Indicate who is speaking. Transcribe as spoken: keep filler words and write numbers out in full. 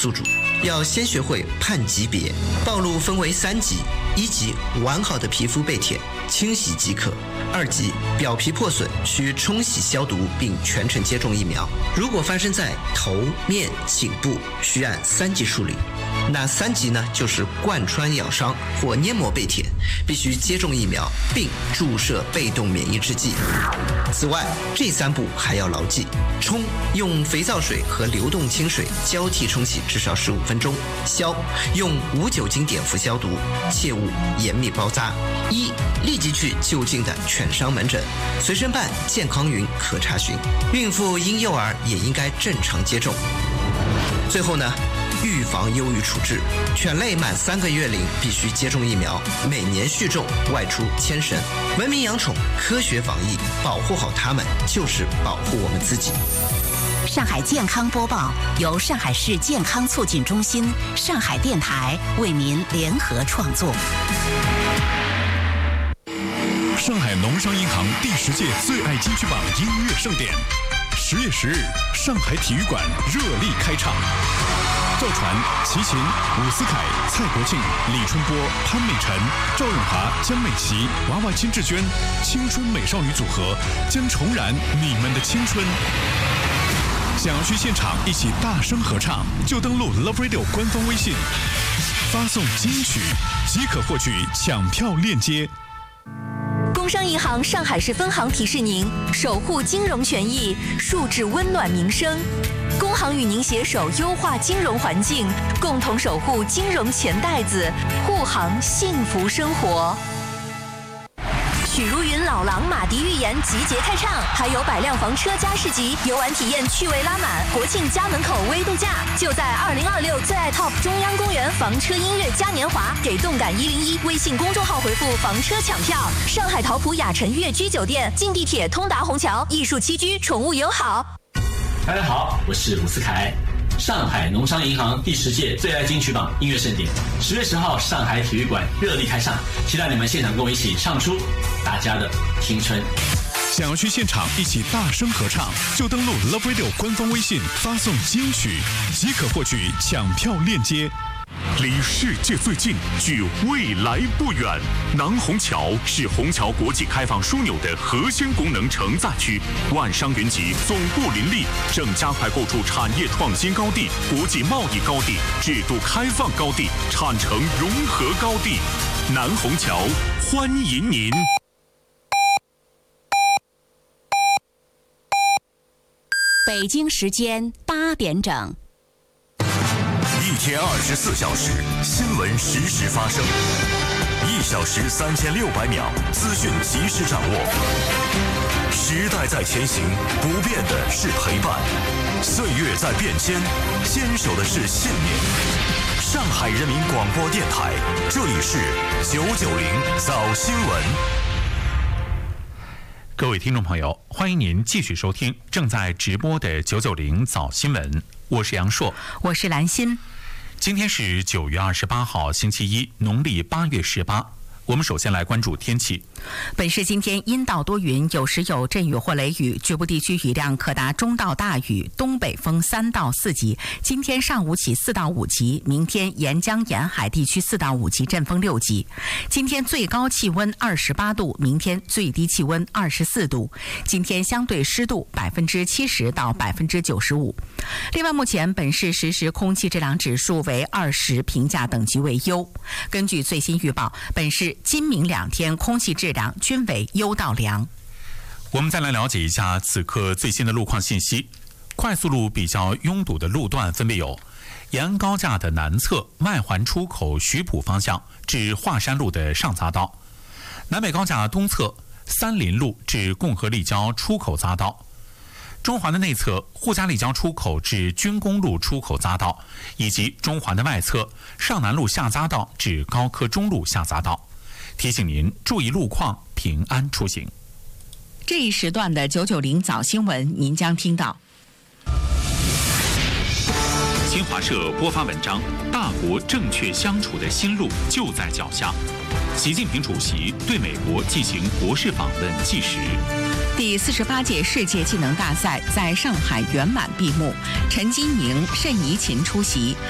Speaker 1: 宿主。要先学会判级别，暴露分为三级：一级完好的皮肤被舔，清洗即可；二级表皮破损，需冲洗消毒并全程接种疫苗。如果发生在头、面、颈部，需按三级处理。那三级呢，就是贯穿咬伤或黏膜被舔，必须接种疫苗并注射被动免疫制剂。此外，这三步还要牢记：冲，用肥皂水和流动清水交替冲洗至少十五分钟；消，用无酒精碘伏消毒，切勿严密包扎。一，立即去就近的犬伤门诊，随身伴健康云可查询。孕妇、婴幼儿也应该正常接种。最后呢，预防忧郁处置，犬类满三个月龄必须接种疫苗，每年续种，外出牵绳。文明养宠，科学防疫，保护好它们就是保护我们自己。
Speaker 2: 上海健康播报由上海市健康促进中心、上海电台为您联合创作。
Speaker 3: 上海农商银行第十届最爱金曲榜音乐盛典，十月十日，上海体育馆热力开唱。赵传、齐秦、伍思凯、蔡国庆、李春波、潘美辰、赵咏华、江美琪、娃娃金志娟，青春美少女组合将重燃你们的青春。想要去现场一起大声合唱，就登录 Love Radio 官方微信，发送金曲即可获取抢票链接。
Speaker 4: 工商银行上海市分行提示您：守护金融权益，树质温暖民生。工行与您携手优化金融环境，共同守护金融钱袋子，护航幸福生活。许茹芸、老狼、马迪预言集结开唱，还有百辆房车加市集，游玩体验趣味拉满。国庆家门口微度假，就在二零二六最爱 Top 中央公园房车音乐嘉年华，给动感一零一微信公众号回复房车抢票。上海桃浦雅晨悦居酒店，近地铁通达虹桥，艺术栖居，宠物友好。
Speaker 5: 大家好，我是伍思凯。上海农商银行第十届最爱金曲榜音乐盛典，十月十号上海体育馆热力开唱，期待你们现场跟我一起唱出大家的青春。
Speaker 3: 想要去现场一起大声合唱，就登录 Love Radio 官方微信，发送金曲即可获取抢票链接。
Speaker 6: 离世界最近，距未来不远。南虹桥是虹桥国际开放枢纽的核心功能承载区，万商云集，总部林立，正加快构筑产业创新高地、国际贸易高地、制度开放高地、产城融合高地。南虹桥欢迎您。
Speaker 2: 北京时间八点整。
Speaker 6: 一天二十四小时，新闻实时发生，一小时三千六百秒，资讯及时掌握。时代在前行，不变的是陪伴；岁月在变迁，坚守的是信念。上海人民广播电台，这里是九九零早新闻。
Speaker 7: 各位听众朋友，欢迎您继续收听正在直播的九九零早新闻，我是杨硕，
Speaker 2: 我是兰心。
Speaker 7: 今天是九月二十八号，星期一，农历八月十八。我们首先来关注天气。
Speaker 2: 本市今天阴到多云，有时有阵雨或雷雨，局部地区雨量可达中到大雨，东北风三到四级。今天上午起四到五级，明天沿江沿海地区四到五级，阵风六级。今天最高气温二十八度，明天最低气温二十四度。今天相对湿度百分之七十到百分之九十五。另外，目前本市实时空气质量指数为二十，评价等级为优。根据最新预报，本市今明两天空气质量均为优到良。
Speaker 7: 我们再来了解一下此刻最新的路况信息。快速路比较拥堵的路段分别有：延安高架的南侧外环出口徐浦方向至华山路的上匝道，南北高架东侧三林路至共和立交出口匝道，中环的内侧沪嘉立交出口至军工路出口匝道，以及中环的外侧上南路下匝道至高科中路下匝道。提醒您注意路况，平安出行。
Speaker 2: 这一时段的九九零早新闻，您将听到：
Speaker 7: 新华社播发文章，大国正确相处的新路就在脚下。习近平主席对美国进行国事访问纪实。
Speaker 2: 第四十八届世界技能大赛在上海圆满闭幕，陈金宁、谌怡琴出席。